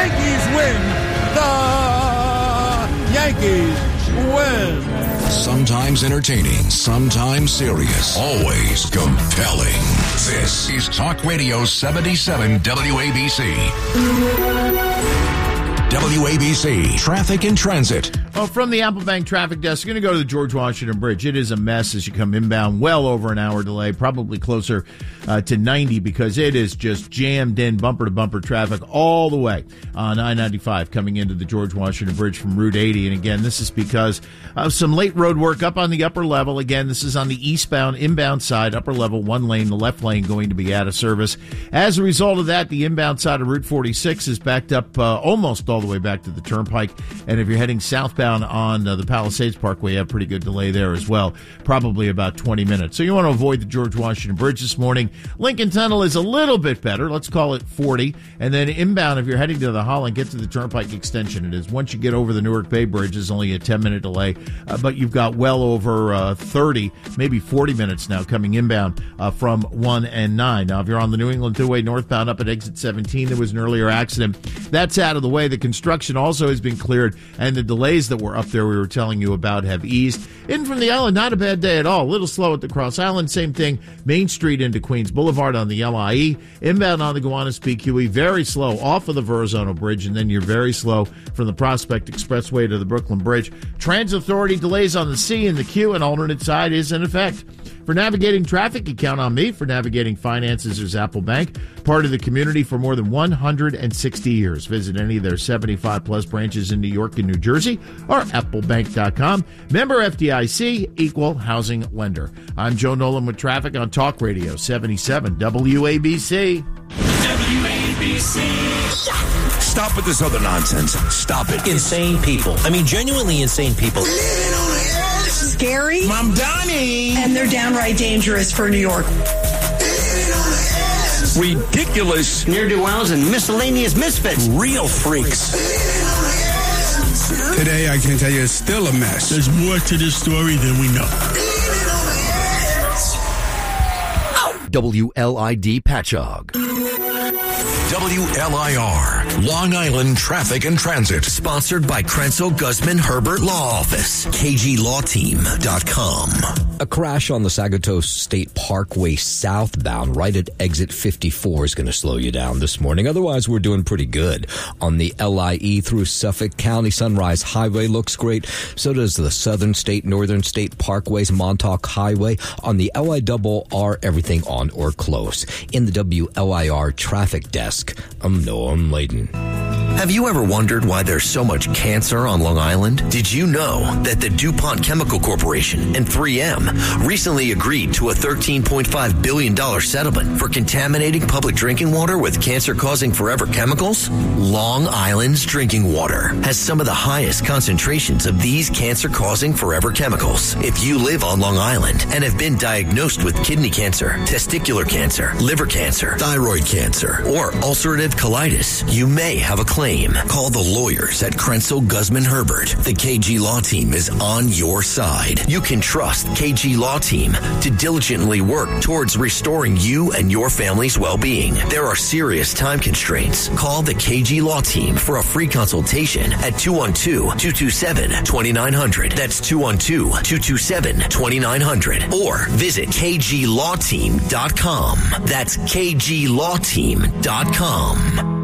Yankees win. The Yankees win. Sometimes entertaining, sometimes serious, always compelling. This is Talk Radio 77 WABC. WABC Traffic and Transit. Well, from the Apple Bank traffic desk, you're going to go to the George Washington Bridge. It is a mess as you come inbound, well over an hour delay, probably closer to 90 because it is just jammed in, bumper-to-bumper traffic all the way on I-95 coming into the George Washington Bridge from Route 80. And again, this is because of some late road work up on the upper level. Again, this is on the eastbound, inbound side, upper level, one lane, the left lane going to be out of service. As a result of that, the inbound side of Route 46 is backed up almost all the way back to the Turnpike. And if you're heading southbound on the Palisades Parkway, you have pretty good delay there as well, probably about 20 minutes. So you want to avoid the George Washington Bridge this morning. Lincoln Tunnel is a little bit better. Let's call it 40. And then inbound, if you're heading to the Holland, get to the Turnpike extension. It is once you get over the Newark Bay Bridge, it's only a 10-minute delay, but you've got well over 30, maybe 40 minutes now coming inbound from 1 and 9. Now, if you're on the New England Thruway northbound up at exit 17, there was an earlier accident. That's out of the way. The construction also has been cleared, and the delays that were up there we were telling you about have eased. In from the island, not a bad day at all. A little slow at the Cross Island. Same thing, Main Street into Queens Boulevard on the LIE. Inbound on the Gowanus PQE, very slow off of the Verrazano Bridge, and then you're very slow from the Prospect Expressway to the Brooklyn Bridge. Transit Authority delays on the C and the Q, and alternate side is in effect. For navigating traffic, you count on me. For navigating finances, there's Apple Bank, part of the community for more than 160 years. Visit any of their 75-plus branches in New York and New Jersey or applebank.com. Member FDIC, equal housing lender. I'm Joe Nolan with traffic on Talk Radio 77 WABC. WABC. Stop with this other nonsense. Stop it. Insane people. I mean, genuinely insane people. Scary. Mom Donnie. And they're downright dangerous for New York. Ridiculous. Ne'er-do-wells and miscellaneous misfits. Real freaks. Today, I can tell you, it's still a mess. There's more to this story than we know. WLID Patchogue. WLIR, Long Island Traffic and Transit. Sponsored by Krenzel Guzman Herbert Law Office. KGLawTeam.com. A crash on the Sagatow State Parkway southbound right at exit 54 is going to slow you down this morning. Otherwise, we're doing pretty good. On the LIE through Suffolk County, Sunrise Highway looks great. So does the Southern State, Northern State Parkways, Montauk Highway. On the LIRR, everything on or close. In the WLIR traffic desk, I'm Noam Layden. Have you ever wondered why there's so much cancer on Long Island? Did you know that the DuPont Chemical Corporation and 3M recently agreed to a $13.5 billion settlement for contaminating public drinking water with cancer-causing forever chemicals? Long Island's drinking water has some of the highest concentrations of these cancer-causing forever chemicals. If you live on Long Island and have been diagnosed with kidney cancer, testicular cancer, liver cancer, thyroid cancer, or ulcerative colitis, you may have a claim. Call the lawyers at Krenzel Guzman Herbert. The KG Law Team is on your side. You can trust KG Law Team to diligently work towards restoring you and your family's well-being. There are serious time constraints. Call the KG Law Team for a free consultation at 212-227-2900. That's 212-227-2900. Or visit KGLawTeam.com. That's KGLawTeam.com.